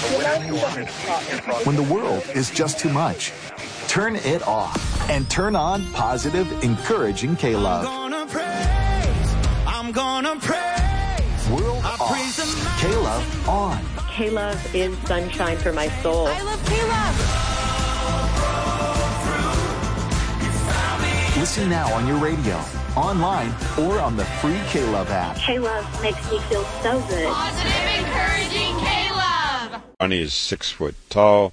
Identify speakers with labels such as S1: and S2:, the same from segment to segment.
S1: When the world is just too much, turn it off and turn on positive, encouraging K-Love.
S2: I'm gonna praise.
S1: World off. K-Love on.
S3: K-Love is sunshine for my soul.
S4: I love K-Love.
S1: Listen now on your radio, online, or on the free K-Love app.
S5: K-Love makes me feel so good.
S4: Positive, encouraging K-Love.
S6: Ronnie is 6 foot tall.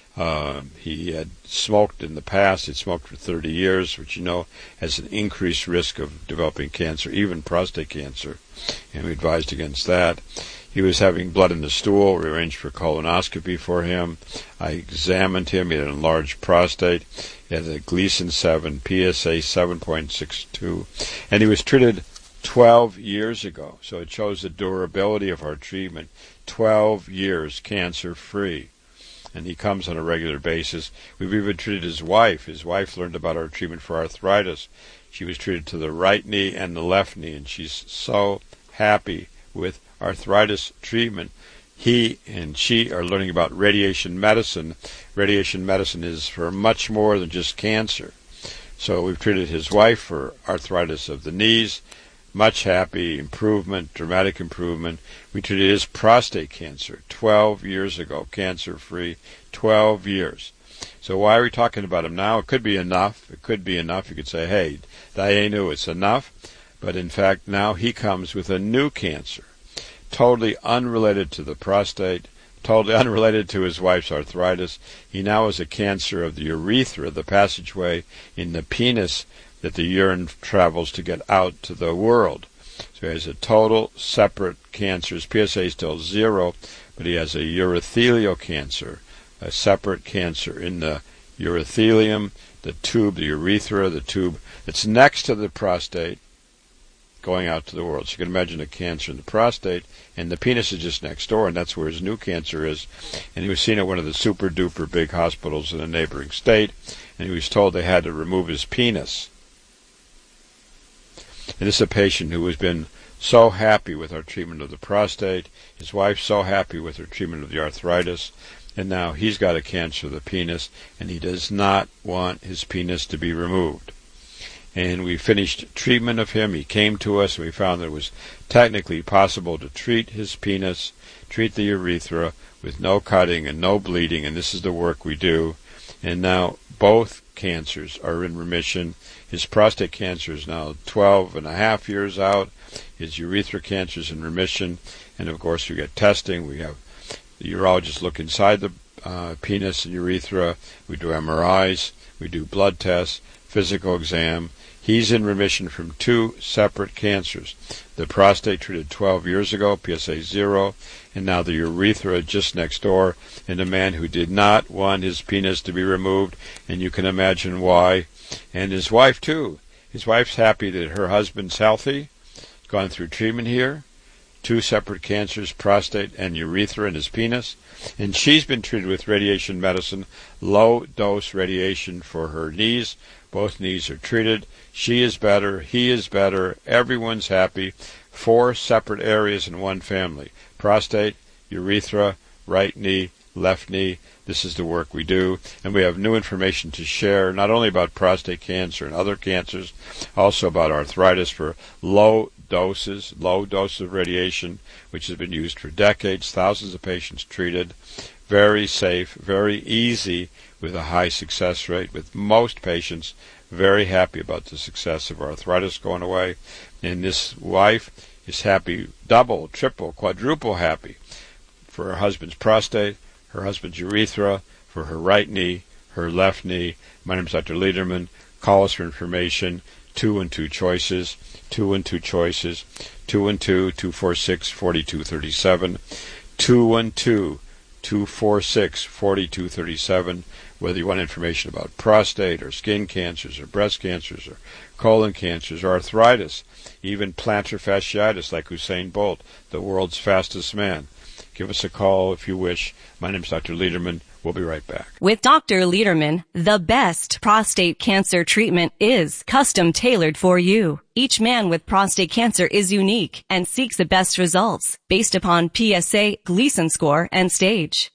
S6: He had smoked in the past. He'd smoked for 30 years, which has an increased risk of developing cancer, even prostate cancer. And we advised against that. He was having blood in the stool. We arranged for colonoscopy for him. I examined him. He had an enlarged prostate. He had a Gleason 7, PSA 7.62. And he was treated 12 years ago. So it shows the durability of our treatment. 12 years cancer-free. And he comes on a regular basis. We've even treated his wife. His wife learned about our treatment for arthritis. She was treated to the right knee and the left knee, and she's so happy with arthritis treatment. He and she are learning about radiation medicine. Radiation medicine is for much more than just cancer. So we've treated his wife for arthritis of the knees. Much happy, improvement, dramatic improvement. We treated his prostate cancer 12 years ago, cancer-free, 12 years. So why are we talking about him now? It could be enough. It could be enough. You could say, hey, Dayenu, it's enough. But in fact, now he comes with a new cancer, totally unrelated to the prostate, totally unrelated to his wife's arthritis. He now has a cancer of the urethra, the passageway in the penis that the urine travels to get out to the world. So he has a total separate cancer. His PSA is still 0, but he has a urothelial cancer, a separate cancer in the urothelium, the tube, the urethra, the tube that's next to the prostate, going out to the world. So you can imagine a cancer in the prostate, and the penis is just next door, and that's where his new cancer is. And he was seen at one of the super-duper big hospitals in a neighboring state, and he was told they had to remove his penis. And this is a patient who has been so happy with our treatment of the prostate, his wife so happy with her treatment of the arthritis, and now he's got a cancer of the penis, and he does not want his penis to be removed. And we finished treatment of him. He came to us, and we found that it was technically possible to treat his penis, treat the urethra with no cutting and no bleeding, and this is the work we do. And now both cancers are in remission. His prostate cancer is now 12 and a half years out. His urethra cancer is in remission. And of course, we get testing. We have the urologist look inside the penis and urethra. We do MRIs. We do blood tests, physical exam. He's in remission from 2 separate cancers. The prostate treated 12 years ago, PSA 0, and now the urethra just next door in a man who did not want his penis to be removed, and you can imagine why. And his wife, too. His wife's happy that her husband's healthy, gone through treatment here, 2 separate cancers, prostate and urethra in his penis, and she's been treated with radiation medicine, low-dose radiation for her knees. Both knees are treated. She is better. He is better. Everyone's happy. 4 separate areas in one family. Prostate, urethra, right knee, left knee. This is the work we do. And we have new information to share, not only about prostate cancer and other cancers, also about arthritis for low doses of radiation, which has been used for decades, thousands of patients treated. Very safe, very easy, with a high success rate, with most patients very happy about the success of arthritis going away. And this wife is happy, double, triple, quadruple happy for her husband's prostate, her husband's urethra, for her right knee, her left knee. My name is Dr. Lederman. Call us for information. 212 choices, 212 choices, 212-246-4237, 212-246-4237. Whether you want information about prostate or skin cancers or breast cancers or colon cancers or arthritis, even plantar fasciitis like Usain Bolt, the world's fastest man. Give us a call if you wish. My name is Dr. Lederman. We'll be right back.
S7: With Dr. Lederman, the best prostate cancer treatment is custom tailored for you. Each man with prostate cancer is unique and seeks the best results based upon PSA, Gleason score, and stage.